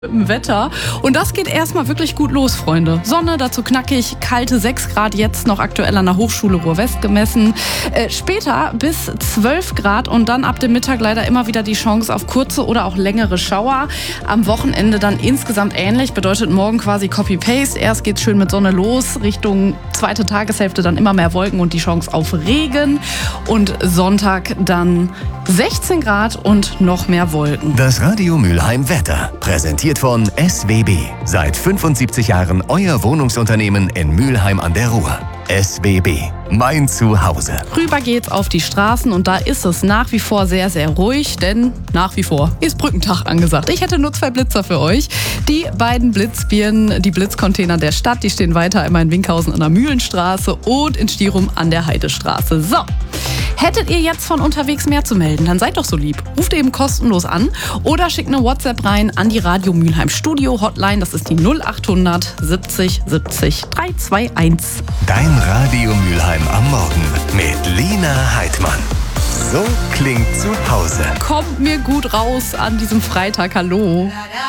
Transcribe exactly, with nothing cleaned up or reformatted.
Im Wetter. Und das geht erstmal wirklich gut los, Freunde. Sonne, dazu knackig, kalte sechs Grad jetzt noch aktuell an der Hochschule Ruhr-West gemessen. Äh, später bis zwölf Grad und dann ab dem Mittag leider immer wieder die Chance auf kurze oder auch längere Schauer. Am Wochenende dann insgesamt ähnlich, bedeutet morgen quasi Copy-Paste. Erst geht's schön mit Sonne los, Richtung zweite Tageshälfte dann immer mehr Wolken und die Chance auf Regen. Und Sonntag dann sechzehn Grad und noch mehr Wolken. Das Radio Mülheim Wetter, präsentiert von S W B. Seit fünfundsiebzig Jahren euer Wohnungsunternehmen in Mülheim an der Ruhr. S W B, mein Zuhause. Rüber geht's auf die Straßen und da ist es nach wie vor sehr, sehr ruhig, denn nach wie vor ist Brückentag angesagt. Ich hätte nur zwei Blitzer für euch. Die beiden Blitzbirnen, die Blitzcontainer der Stadt, die stehen weiter einmal in Winkhausen an der Mühlenstraße und in Stierum an der Heidestraße. So. Hättet ihr jetzt von unterwegs mehr zu melden, dann seid doch so lieb. Ruft eben kostenlos an oder schickt eine WhatsApp rein an die Radio Mülheim Studio Hotline. Das ist die null achthundert siebzig siebzig dreihunderteinundzwanzig. Dein Radio Mülheim am Morgen mit Lina Heidmann. So klingt zu Hause. Kommt mir gut raus an diesem Freitag. Hallo.